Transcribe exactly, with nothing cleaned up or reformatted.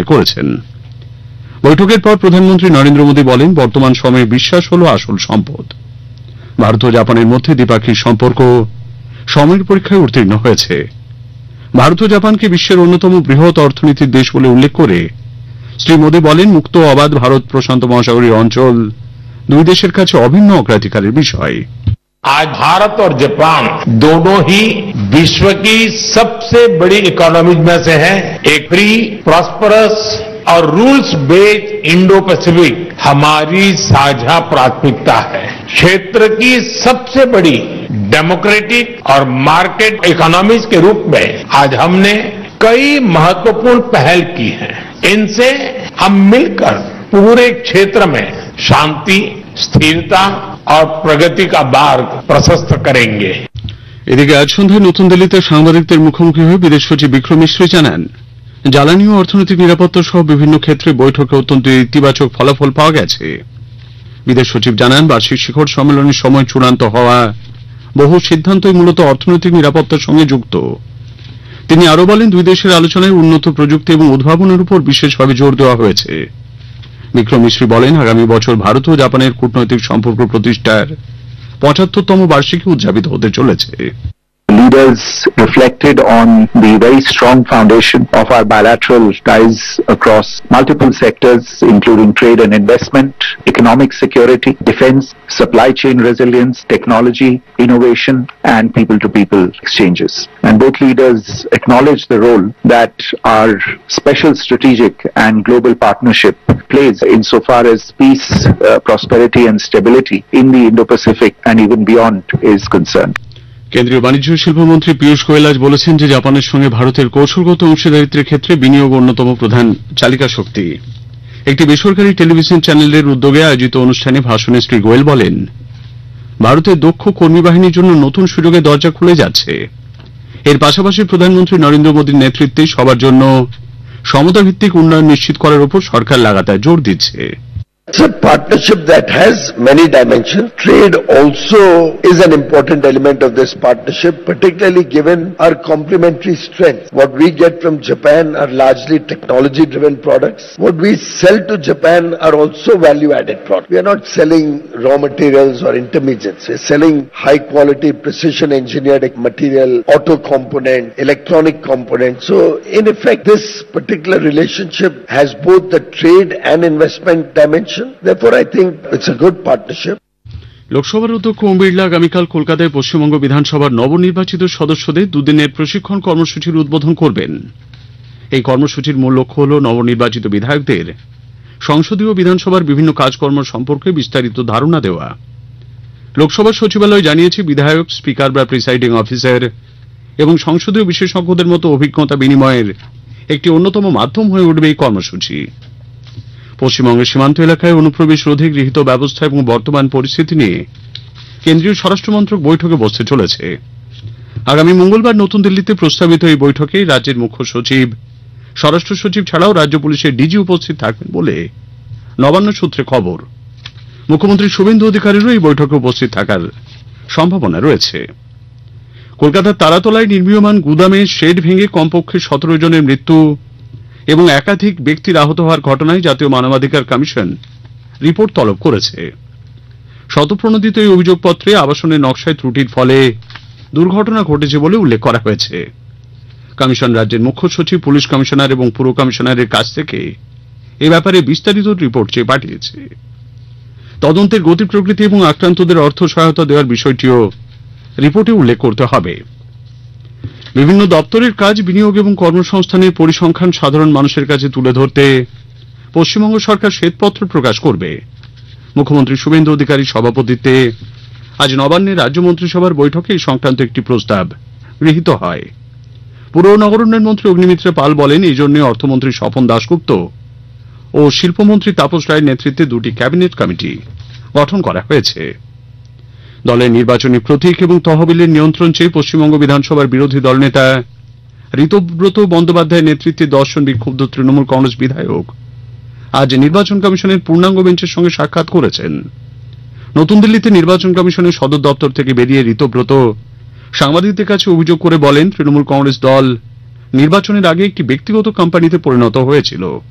বিনিময় করেছেন। বৈঠকের পর প্রধানমন্ত্রী নরেন্দ্র মোদী বলেন, বর্তমান সময়ে বিশ্বাস হল আসল সম্পদ। ভারত ও জাপানের মধ্যে দ্বিপাক্ষিক সম্পর্ক সময়ের পরীক্ষায় উত্তীর্ণ হয়েছে। ভারত ও জাপানকে বিশ্বের অন্যতম বৃহৎ অর্থনীতির দেশ বলে উল্লেখ করে শ্রী মোদী বলেন, মুক্ত ও অবাধ ভারত প্রশান্ত মহাসাগরীয় অঞ্চল দুই দেশের কাছে অভিন্ন অগ্রাধিকারের বিষয়। आज भारत और जापान दोनों ही विश्व की सबसे बड़ी इकोनॉमीज में से हैं। एक फ्री, प्रॉस्परस और रूल्स बेस्ड इंडो पैसिफिक हमारी साझा प्राथमिकता है। क्षेत्र की सबसे बड़ी डेमोक्रेटिक और मार्केट इकोनॉमीज के रूप में आज हमने कई महत्वपूर्ण पहल की हैं। इनसे हम मिलकर पूरे क्षेत्र में शांति, स्थिरता और प्रगति का मार्ग प्रशस्त करेंगे। এদিকে আজ সন্ধ্যায় নতুন দিল্লিতে সাংবাদিকদের মুখোমুখি হয়ে বিদেশ সচিব বিক্রম মিশ্রি জানান, জ্বালানি ও অর্থনৈতিক নিরাপত্তা সহ বিভিন্ন ক্ষেত্রে বৈঠকে অত্যন্ত ইতিবাচক ফলাফল পাওয়া গেছে। বিদেশ সচিব জানান, বার্ষিক শিখর সম্মেলনের সময় চূড়ান্ত হওয়া বহু সিদ্ধান্তই মূলত অর্থনৈতিক নিরাপত্তার সঙ্গে যুক্ত। তিনি আরও বলেন, দুই দেশের আলোচনায় উন্নত প্রযুক্তি এবং উদ্ভাবনের উপর বিশেষভাবে জোর দেওয়া হয়েছে। বিক্রম মিশ্রি বলেন, আগামী বছর ভারত ও জাপানের কূটনৈতিক সম্পর্ক প্রতিষ্ঠার পঁচাত্তরতম বার্ষিকী উদযাপিত হতে চলেছে। Leaders reflected on the very strong foundation of our bilateral ties across multiple sectors, including trade and investment, economic security, defense, supply chain resilience, technology, innovation, and people-to-people exchanges. And both leaders acknowledged the role that our special strategic and global partnership plays insofar as peace, uh, prosperity, and stability in the Indo-Pacific and even beyond is concerned. কেন্দ্রীয় বাণিজ্য ও শিল্পমন্ত্রী পীয়ূষ গোয়েল আজ বলেছেন যে জাপানের সঙ্গে ভারতের কৌশলগত অংশীদারিত্বের ক্ষেত্রে বিনিয়োগ অন্যতম প্রধান চালিকা শক্তি। একটি বেসরকারি টেলিভিশন চ্যানেলের উদ্যোগে আয়োজিত অনুষ্ঠানে ভাষণে শ্রী গোয়েল বলেন, ভারতের দক্ষ কর্মী বাহিনীর জন্য নতুন সুযোগের দরজা খুলে যাচ্ছে। এর পাশাপাশি প্রধানমন্ত্রী নরেন্দ্র মোদীর নেতৃত্বে সবার জন্য সমতাভিত্তিক উন্নয়ন নিশ্চিত করার উপর সরকার লাগাতার জোর দিচ্ছে। It's a partnership that has many dimensions. Trade also is an important element of this partnership, particularly given our complementary strengths. What we get from Japan are largely technology-driven products. What we sell to Japan are also value-added products. We are not selling raw materials or intermediates. We're selling high-quality, precision-engineered material, auto component, electronic component. So, in effect, this particular relationship has both the trade and investment dimension. Therefore, I think it's a good partnership. লোকসভার অধ্যক্ষ ওম বিড়লা আগামীকাল কলকাতায় পশ্চিমবঙ্গ বিধানসভার নবনির্বাচিত সদস্যদের দুদিনের প্রশিক্ষণ কর্মসূচির উদ্বোধন করবেন। এই কর্মসূচির মূল লক্ষ্য হল নবনির্বাচিত বিধায়কদের সংসদীয় বিধানসভার বিভিন্ন কাজকর্ম সম্পর্কে বিস্তারিত ধারণা দেওয়া। লোকসভা সচিবালয় জানিয়েছে, বিধায়ক, স্পিকার বা প্রিসাইডিং অফিসার এবং সংসদীয় বিশেষজ্ঞদের মতো অভিজ্ঞতা বিনিময়ের একটি অন্যতম মাধ্যম হয়ে উঠবে এই কর্মসূচি। পশ্চিমবঙ্গের সীমান্ত এলাকায় অনুপ্রবেশ রোধে গৃহীত ব্যবস্থা এবং বর্তমান পরিস্থিতি নিয়ে কেন্দ্রীয় স্বরাষ্ট্রমন্ত্রক বৈঠকে বসতে চলেছে। আগামী মঙ্গলবার নতুন দিল্লিতে প্রস্তাবিত এই বৈঠকে রাজ্যের মুখ্য সচিব, স্বরাষ্ট্র সচিব ছাড়াও রাজ্য পুলিশের ডিজি উপস্থিত থাকবেন বলে নবান্ন সূত্রে খবর। মুখ্যমন্ত্রী শুভেন্দু অধিকারীরও এই বৈঠকে উপস্থিত থাকার সম্ভাবনা রয়েছে। কলকাতার তারাতলায় নির্মীয়মান গুদামে শেড ভেঙে কমপক্ষে সতেরো জনের মৃত্যু এবং একাধিক ব্যক্তির আহত হওয়ার ঘটনায় জাতীয় মানবাধিকার কমিশন রিপোর্ট তলব করেছে। শতপ্রণোদিত এই অভিযোগপত্রে আবাসনের নকশায় ত্রুটির ফলে দুর্ঘটনা ঘটেছে বলে উল্লেখ করা হয়েছে। কমিশন রাজ্যের মুখ্য সচিব, পুলিশ কমিশনার এবং পুর কমিশনারের কাছ থেকে এ ব্যাপারে বিস্তারিত রিপোর্ট চেয়ে পাঠিয়েছে। তদন্তের গতি প্রকৃতি এবং আক্রান্তদের অর্থ সহায়তা দেওয়ার বিষয়টিও রিপোর্টে উল্লেখ করতে হবে। বিভিন্ন দপ্তরের কাজ, বিনিয়োগ এবং কর্মসংস্থানের পরিসংখ্যান সাধারণ মানুষের কাছে তুলে ধরতে পশ্চিমবঙ্গ সরকার শ্বেতপত্র প্রকাশ করবে। মুখ্যমন্ত্রী শুভেন্দু অধিকারীর সভাপতিত্বে আজ নবান্নে রাজ্য মন্ত্রিসভার বৈঠকে এই সংক্রান্ত একটি প্রস্তাব গৃহীত হয়। পুর ও নগর উন্নয়ন মন্ত্রী অগ্নিমিত্রা পাল বলেন, এই জন্য অর্থমন্ত্রী স্বপন দাশগুপ্ত ও শিল্পমন্ত্রী তাপস রায়ের নেতৃত্বে দুটি ক্যাবিনেট কমিটি গঠন করা হয়েছে। দলের নির্বাচনী প্রতীক এবং তহবিলের নিয়ন্ত্রণ চেয়ে পশ্চিমবঙ্গ বিধানসভার বিরোধী দলনেতা ঋতব্রত বন্দ্যোপাধ্যায়ের নেতৃত্বে দশজন বিক্ষুব্ধ তৃণমূল কংগ্রেস বিধায়ক আজ নির্বাচন কমিশনের পূর্ণাঙ্গ বেঞ্চের সঙ্গে সাক্ষাৎ করেছেন। নতুন দিল্লিতে নির্বাচন কমিশনের সদর দপ্তর থেকে বেরিয়ে ঋতব্রত সাংবাদিকদের কাছে অভিযোগ করে বলেন, তৃণমূল কংগ্রেস দল নির্বাচনের আগে একটি ব্যক্তিগত কোম্পানিতে পরিণত হয়েছিল।